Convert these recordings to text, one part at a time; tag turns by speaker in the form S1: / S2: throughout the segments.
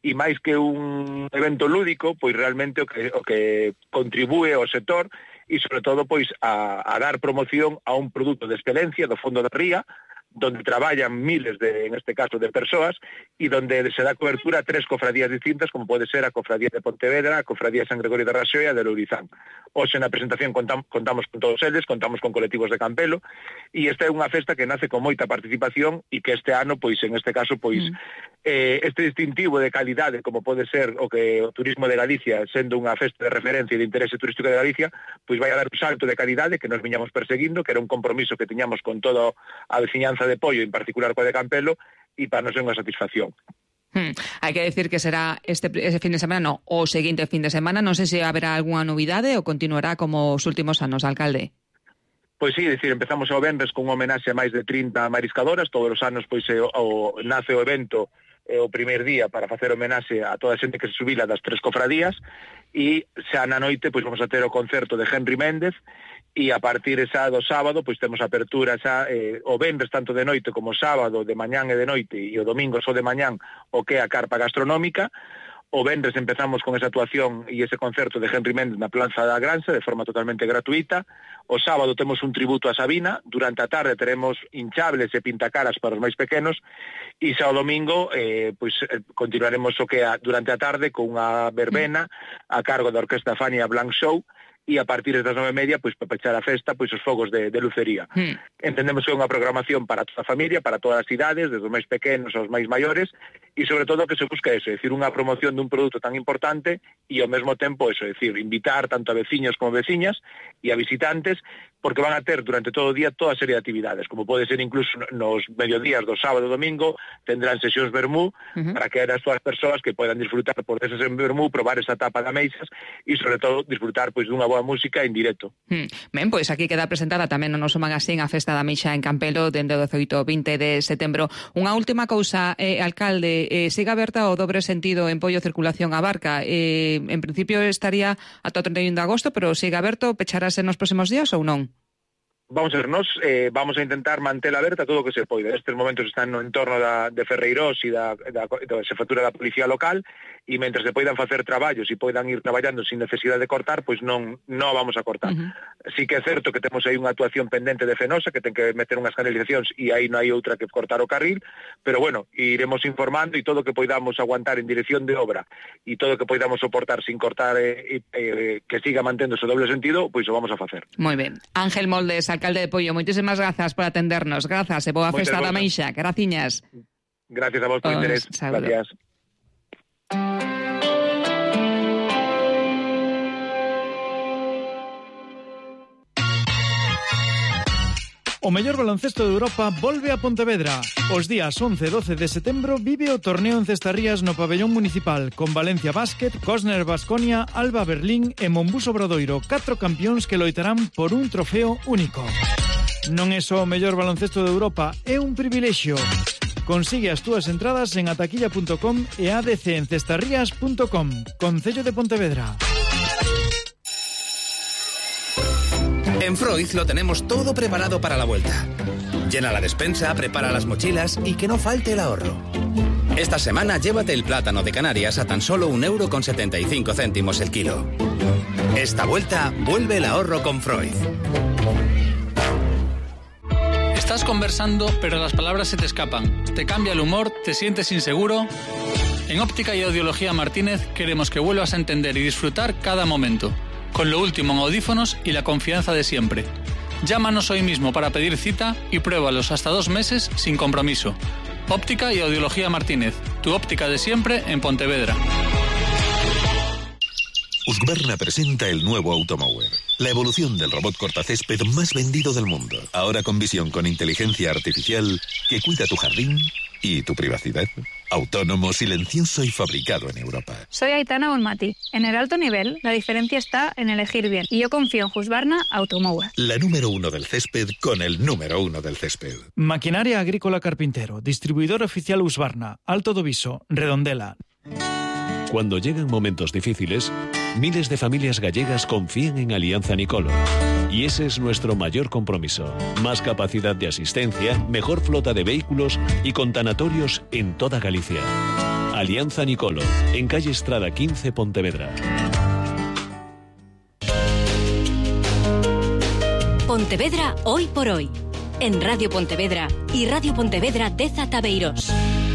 S1: e máis que un evento lúdico, pois realmente o que contribúe ao sector e sobre todo pois a dar promoción a un produto de excelencia do fondo da ría, donde traballan miles en este caso, de persoas, e donde se dá cobertura a 3 cofradías distintas, como pode ser a Cofradía de Pontevedra, a Cofradía de San Gregorio de Raxó e a de Lourizán. Hoxe na presentación contamos con todos eles, contamos con colectivos de Campelo, e esta é unha festa que nace con moita participación e que este ano, pois en este caso, pois este distintivo de calidade, como pode ser o turismo de Galicia, sendo unha festa de referencia e de interese turístico de Galicia, pois vai a dar un salto de calidade que nos viñamos perseguindo, que era un compromiso que tiñamos con toda a veciñanza de Pollo, en particular coa de Campelo, e para nos é unha satisfacción.
S2: Hai que decir que será ese fin de semana, o seguinte fin de semana. Non sei se haberá algunha novidade ou continuará como os últimos anos, alcalde.
S1: Pois sí, decir, empezamos o venres con unha homenaxe a máis de 30 mariscadoras. Todos os anos pois nace o evento o primeiro día para facer homenaxe a toda a xente que se subila das 3 cofradías, e xa na noite pois vamos a ter o concerto de Henry Méndez, e a partir xa do sábado pois temos apertura xa o venres tanto de noite como sábado de mañán e de noite, e o domingo só de mañán o que é a carpa gastronómica. O venres empezamos con esa actuación e ese concerto de Henry Méndez na Plaza da Granxa de forma totalmente gratuita. O sábado temos un tributo a Sabina, durante a tarde teremos hinchables e pintacaras para os máis pequenos, e xa o domingo continuaremos o que durante a tarde con unha verbena a cargo da Orquesta Fania Blanc Show, e a partir das 9:30, pois para pechar a festa, pois os fogos de lucería. Entendemos que é unha programación para toda a familia, para todas as idades, desde os máis pequenos aos máis maiores, e sobre todo que se busca eso, é dicir, unha promoción dun produto tan importante e ao mesmo tempo eso, é dicir, invitar tanto a veciños como veciñas e a visitantes, porque van a ter durante todo o día toda a serie de actividades, como pode ser incluso nos mediodías do sábado e domingo, tendrán sesións vermú para que as todas as persoas que podan disfrutar por esas en vermú, probar esa tapa de ameixas e sobre todo disfrutar pois dunha boa música en directo.
S2: Ben, pois aquí queda presentada tamén no noso magazín a Festa da Ameixa en Campelo dende o 18 ao 20 de setembro. Unha última cousa, alcalde, siga aberta o dobre sentido en Pollo circulación a Barca. En principio estaría ata o 31 de agosto, pero siga aberto, pecharase nos próximos días ou non?
S1: Vamos a ver, nos vamos a intentar manter aberta todo o que se poida. Estes momentos están no entorno de Ferreirós e da xefatura da Policía Local, e mentre se poidan facer traballos e poidan ir traballando sin necesidade de cortar, pois non vamos a cortar. Sí que é certo que temos aí unha actuación pendente de Fenosa, que ten que meter unhas canalizacións e aí non hai outra que cortar o carril, pero bueno, iremos informando, e todo o que poidamos aguantar en dirección de obra e todo o que poidamos soportar sin cortar que siga manténdose o doble sentido, pois o vamos a facer.
S2: Moi ben. Ángel Moldes, alcalde de Pollo, moitísimas grazas por atendernos. Grazas e boa festa da Ameixa. Graciñas.
S1: Gracias a vos por interés. Gracias.
S3: O mellor baloncesto de Europa volve a Pontevedra. Os días 11 e 12 de setembro vive o torneo en Cestarrías no pabellón municipal, con Valencia Basket, Cosner Baskonia, Alba Berlín e Monbus Obradoiro, 4 campións que loitarán por un trofeo único. Non é só o mellor baloncesto de Europa, é un privilexio. Consigue as túas entradas en ataquilla.com e adcencestarrías.com. Concello de Pontevedra.
S4: En Freud lo tenemos todo preparado para la vuelta. Llena la despensa, prepara las mochilas y que no falte el ahorro. Esta semana llévate el plátano de Canarias a tan solo €1,75 el kilo. Esta vuelta vuelve el ahorro con Freud.
S5: Estás conversando, pero las palabras se te escapan. Te cambia el humor, te sientes inseguro. En Óptica y Audiología Martínez queremos que vuelvas a entender y disfrutar cada momento, con lo último en audífonos y la confianza de siempre. Llámanos hoy mismo para pedir cita y pruébalos hasta 2 meses sin compromiso. Óptica y Audiología Martínez, tu óptica de siempre en Pontevedra.
S6: Husqvarna presenta el nuevo Automower, la evolución del robot cortacésped más vendido del mundo. Ahora con visión con inteligencia artificial que cuida tu jardín y tu privacidad. Autónomo, silencioso y fabricado en Europa.
S7: Soy Aitana Bonmati. En el alto nivel, la diferencia está en elegir bien. Y yo confío en Husqvarna Automower.
S6: La número 1 del césped con el número 1 del césped.
S3: Maquinaria Agrícola Carpintero. Distribuidor oficial Husqvarna. Alto do Viso. Redondela.
S8: Cuando llegan momentos difíciles, miles de familias gallegas confían en Alianza Nicolo. Y ese es nuestro mayor compromiso. Más capacidad de asistencia, mejor flota de vehículos y con tanatorios en toda Galicia. Alianza Nicolo, en calle Estrada 15, Pontevedra.
S9: Pontevedra hoy por hoy. En Radio Pontevedra y Radio Pontevedra Deza Tabeiros.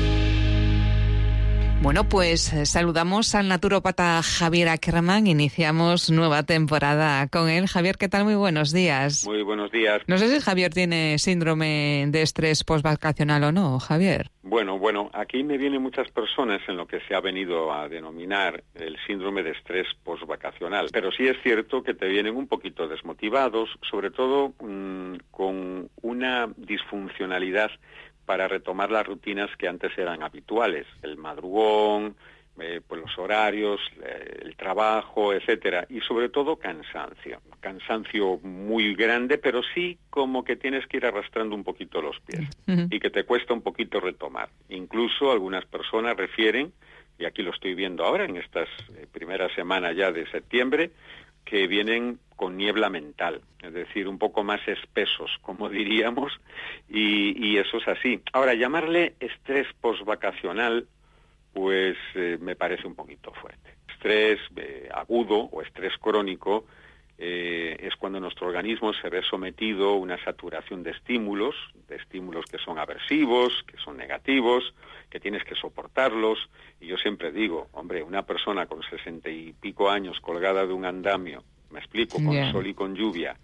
S2: Bueno, pues saludamos al naturópata Javier Ackerman. Iniciamos nueva temporada con él. Javier, ¿qué tal? Muy buenos días.
S10: Muy buenos días.
S2: No sé si Javier tiene síndrome de estrés postvacacional o no, Javier.
S10: Bueno, aquí me vienen muchas personas en lo que se ha venido a denominar el síndrome de estrés postvacacional. Pero sí es cierto que te vienen un poquito desmotivados, sobre todo con una disfuncionalidad para retomar las rutinas que antes eran habituales, el madrugón, pues los horarios, el trabajo, etcétera, y sobre todo cansancio muy grande, pero sí como que tienes que ir arrastrando un poquito los pies y que te cuesta un poquito retomar. Incluso algunas personas refieren, y aquí lo estoy viendo ahora en estas primeras semanas ya de septiembre, que vienen con niebla mental, es decir, un poco más espesos, como diríamos, y eso es así. Ahora, llamarle estrés postvacacional, pues me parece un poquito fuerte. Estrés agudo o estrés crónico es cuando nuestro organismo se ve sometido a una saturación de estímulos que son aversivos, que son negativos, que tienes que soportarlos. Y yo siempre digo, hombre, una persona con 60 y pico años colgada de un andamio, me explico, con sol y con lluvia,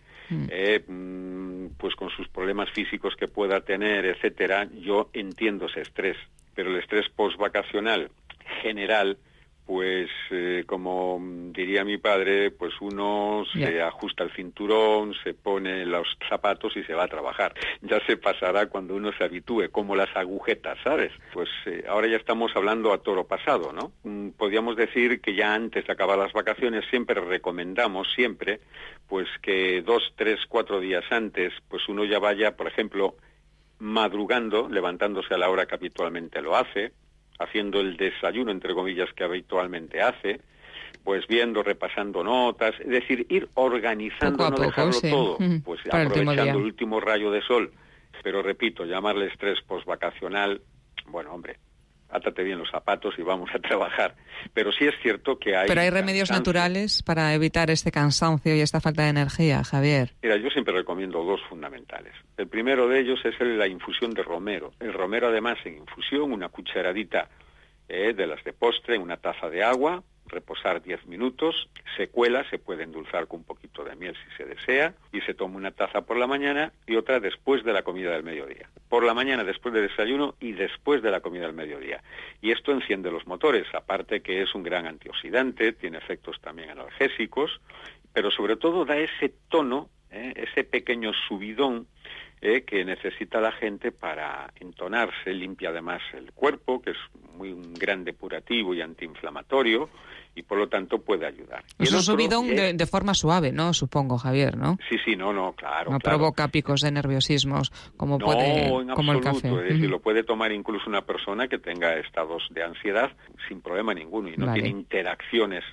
S10: pues con sus problemas físicos que pueda tener, etcétera, yo entiendo ese estrés. Pero el estrés postvacacional general, pues como diría mi padre, pues uno se ajusta el cinturón, se pone los zapatos y se va a trabajar. Ya se pasará cuando uno se habitúe, como las agujetas, ¿sabes? Pues ahora ya estamos hablando a toro pasado, ¿no? Podríamos decir que ya antes de acabar las vacaciones siempre recomendamos, pues que 2, 3, 4 días antes, pues uno ya vaya, por ejemplo, madrugando, levantándose a la hora que habitualmente lo hace, haciendo el desayuno, entre comillas, que habitualmente hace, pues viendo, repasando notas, es decir, ir organizando, no dejarlo todo, pues aprovechando el último rayo de sol. Pero repito, llamarle estrés postvacacional, bueno, hombre, átate bien los zapatos y vamos a trabajar. Pero sí es cierto que hay...
S2: Pero hay remedios naturales para evitar este cansancio y esta falta de energía, Javier.
S10: Mira, yo siempre recomiendo 2 fundamentales. El primero de ellos es la infusión de romero. El romero, además, en infusión, una cucharadita de las de postre en una taza de agua, reposar 10 minutos, se cuela, se puede endulzar con un poquito de miel si se desea, y se toma una taza por la mañana y otra después de la comida del mediodía. Por la mañana después del desayuno y después de la comida del mediodía. Y esto enciende los motores, aparte que es un gran antioxidante, tiene efectos también analgésicos, pero sobre todo da ese tono, ese pequeño subidón que necesita la gente para entonarse, limpia además el cuerpo, que es un gran depurativo y antiinflamatorio, y por lo tanto puede ayudar.
S2: Es un subidón de forma suave, ¿no? Supongo, Javier, ¿no?
S10: Sí, no, claro.
S2: No provoca picos de nerviosismos como el café.
S10: Es decir, lo puede tomar incluso una persona que tenga estados de ansiedad sin problema ninguno y no tiene interacciones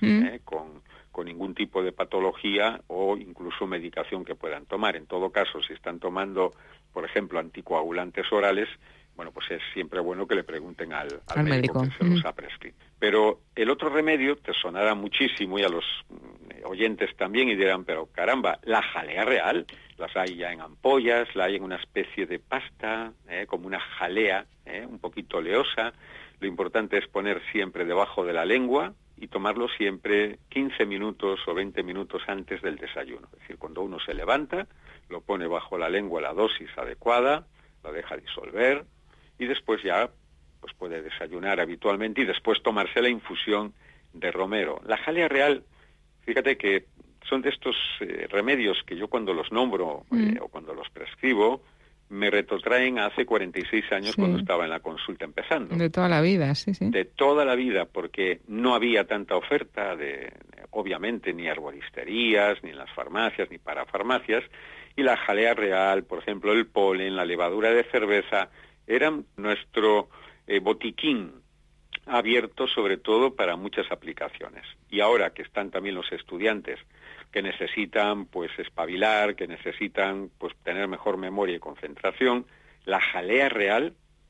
S10: con ningún tipo de patología o incluso medicación que puedan tomar. En todo caso, si están tomando, por ejemplo, anticoagulantes orales, bueno, pues es siempre bueno que le pregunten al médico que se los ha prescrito. Pero el otro remedio te sonará muchísimo y a los oyentes también y dirán, pero caramba, la jalea real, las hay ya en ampollas, la hay en una especie de pasta, como una jalea, un poquito oleosa. Lo importante es poner siempre debajo de la lengua y tomarlo siempre 15 minutos o 20 minutos antes del desayuno. Es decir, cuando uno se levanta, lo pone bajo la lengua la dosis adecuada, la deja disolver y después ya pues puede desayunar habitualmente y después tomarse la infusión de romero. La jalea real, fíjate que son de estos remedios que yo cuando los nombro o cuando los prescribo, me retrotraen a hace 46 años cuando estaba en la consulta empezando.
S2: De toda la vida, sí.
S10: De toda la vida, porque no había tanta oferta obviamente, ni arboristerías, ni en las farmacias, ni parafarmacias, y la jalea real, por ejemplo, el polen, la levadura de cerveza, eran nuestro botiquín abierto sobre todo para muchas aplicaciones. Y ahora que están también los estudiantes que necesitan pues espabilar, que necesitan pues tener mejor memoria y concentración, la jalea real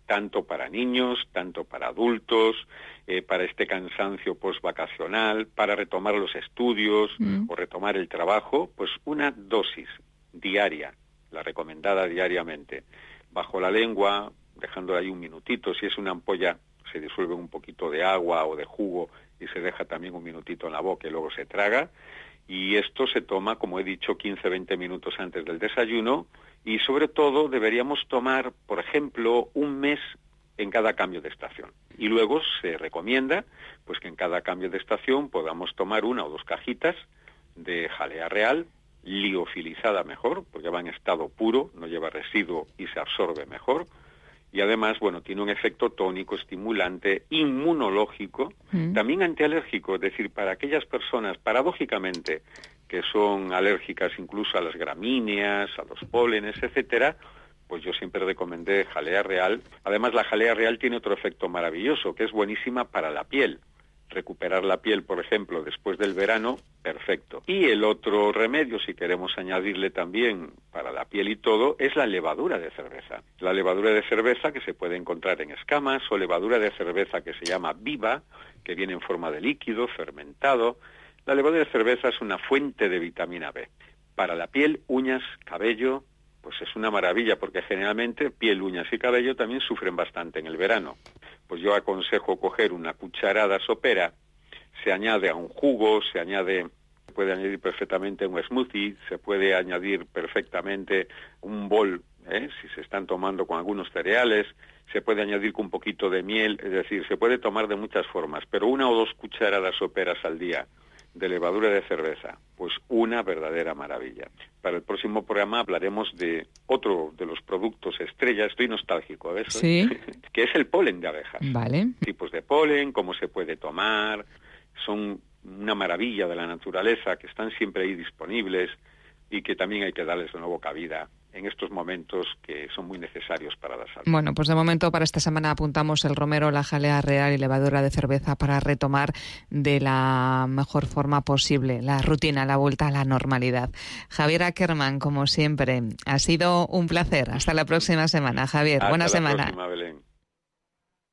S10: tanto para niños, tanto para adultos, para este cansancio postvacacional, para retomar los estudios o retomar el trabajo, pues una dosis diaria, la recomendada diariamente, bajo la lengua, dejando ahí un minutito. Si es una ampolla, se disuelve un poquito de agua o de jugo y se deja también un minutito en la boca y luego se traga. Y esto se toma, como he dicho, 15-20 minutos antes del desayuno, y sobre todo deberíamos tomar, por ejemplo, un mes en cada cambio de estación. Y luego se recomienda pues que en cada cambio de estación podamos tomar 1 o 2 cajitas de jalea real, liofilizada mejor, porque va en estado puro, no lleva residuo y se absorbe mejor. Y además, bueno, tiene un efecto tónico, estimulante, inmunológico, también antialérgico, es decir, para aquellas personas, paradójicamente, que son alérgicas incluso a las gramíneas, a los pólenes, etcétera, pues yo siempre recomendé jalea real. Además, la jalea real tiene otro efecto maravilloso, que es buenísima para la piel. Recuperar la piel, por ejemplo, después del verano, perfecto. Y el otro remedio, si queremos añadirle también para la piel y todo, es la levadura de cerveza. La levadura de cerveza que se puede encontrar en escamas, o levadura de cerveza que se llama viva, que viene en forma de líquido, fermentado. La levadura de cerveza es una fuente de vitamina B. Para la piel, uñas, cabello, pues es una maravilla, porque generalmente piel, uñas y cabello también sufren bastante en el verano. Pues yo aconsejo coger una cucharada sopera, se añade a un jugo, se puede añadir perfectamente a un smoothie, se puede añadir perfectamente un bol, si se están tomando con algunos cereales, se puede añadir con un poquito de miel, es decir, se puede tomar de muchas formas, pero 1 o 2 cucharadas soperas al día de levadura de cerveza, pues una verdadera maravilla. Para el próximo programa hablaremos de otro de los productos estrella, estoy nostálgico de eso,
S2: ¿sí?
S10: Que es el polen de abejas.
S2: Vale.
S10: Tipos de polen, cómo se puede tomar, son una maravilla de la naturaleza que están siempre ahí disponibles y que también hay que darles de nuevo cabida en estos momentos que son muy necesarios para la salud.
S2: Bueno, pues de momento para esta semana apuntamos el romero, la jalea real y levadura de cerveza para retomar de la mejor forma posible la rutina, la vuelta a la normalidad. Javier Ackerman, como siempre, ha sido un placer. Hasta la próxima semana, Javier. Buena semana.
S10: Hasta la próxima, Belén.